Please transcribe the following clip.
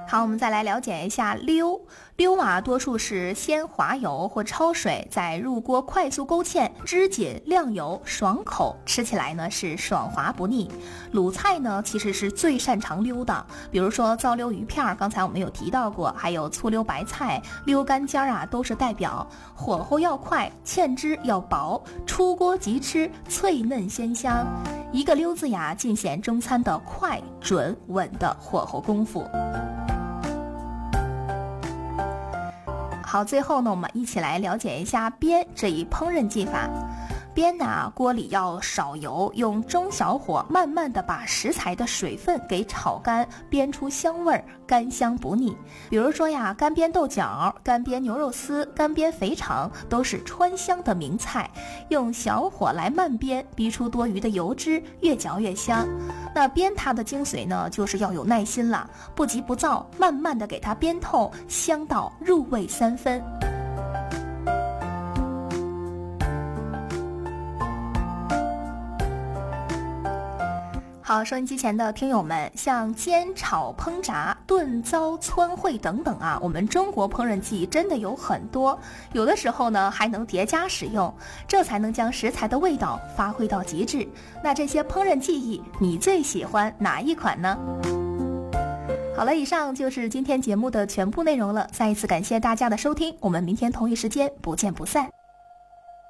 好，我们再来了解一下溜。溜啊，多数是先滑油或焯水，再入锅快速勾芡，汁紧亮油，爽口，吃起来呢是爽滑不腻。鲁菜呢其实是最擅长溜的，比如说糟溜鱼片，刚才我们有提到过，还有醋溜白菜、溜干尖啊，都是代表。火候要快，芡汁要薄，出锅即吃，脆嫩鲜香。一个溜字呀，尽显中餐的快、准、稳的火候功夫。好，最后呢，我们一起来了解一下煸这一烹饪技法。煸呢，锅里要少油，用中小火慢慢的把食材的水分给炒干，煸出香味儿，干香不腻。比如说呀，干煸豆角、干煸牛肉丝、干煸肥肠都是川香的名菜，用小火来慢煸，逼出多余的油脂，越嚼越香。那煸它的精髓呢，就是要有耐心了，不急不躁，慢慢的给它煸透，香到入味3分。好，收音机前的听友们，像煎、炒、烹、炸、炖、糟、汆、烩等等啊，我们中国烹饪技艺真的有很多，有的时候呢还能叠加使用，这才能将食材的味道发挥到极致。那这些烹饪技艺，你最喜欢哪一款呢？好了，以上就是今天节目的全部内容了，再一次感谢大家的收听，我们明天同一时间不见不散。